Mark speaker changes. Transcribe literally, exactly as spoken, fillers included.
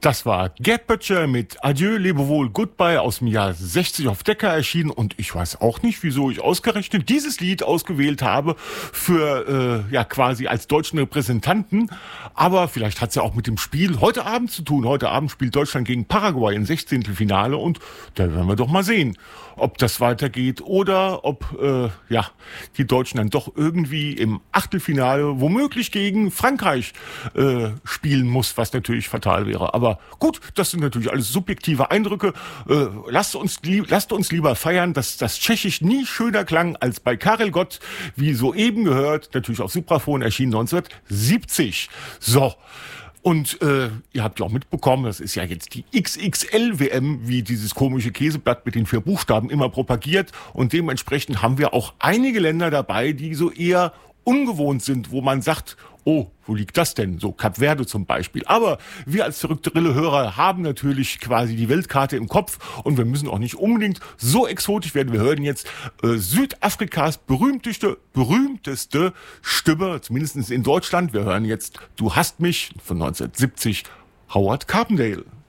Speaker 1: Das war Gerd Böttcher mit Adieu, Lebewohl, Goodbye aus dem Jahr sechzig auf Decca erschienen. Und ich weiß auch nicht, wieso ich ausgerechnet dieses Lied ausgewählt habe für, äh, ja, quasi als deutschen Repräsentanten. Aber vielleicht hat es ja auch mit dem Spiel heute Abend zu tun. Heute Abend spielt Deutschland gegen Paraguay im Sechzehntelfinale und da werden wir doch mal sehen, ob das weitergeht oder ob, äh, ja, die Deutschen dann doch irgendwie im Achtelfinale womöglich gegen Frankreich äh, spielen muss, was natürlich fatal wäre. Aber gut, das sind natürlich alles subjektive Eindrücke. Äh, lasst uns, lieb, lasst uns lieber feiern, dass das Tschechisch nie schöner klang als bei Karel Gott, wie soeben gehört, natürlich auf Supraphon erschienen neunzehnhundertsiebzig. So. Und äh, ihr habt ja auch mitbekommen, das ist ja jetzt die X X L-W M, wie dieses komische Käseblatt mit den vier Buchstaben immer propagiert. Und dementsprechend haben wir auch einige Länder dabei, die so eher ungewohnt sind, wo man sagt, oh, wo liegt das denn? So Kap Verde zum Beispiel. Aber wir als verrückte Rille-Hörer haben natürlich quasi die Weltkarte im Kopf und wir müssen auch nicht unbedingt so exotisch werden. Wir hören jetzt äh, Südafrikas berühmteste, berühmteste Stimme, zumindest in Deutschland. Wir hören jetzt Du hast mich von neunzehnhundertsiebzig, Howard Carpendale.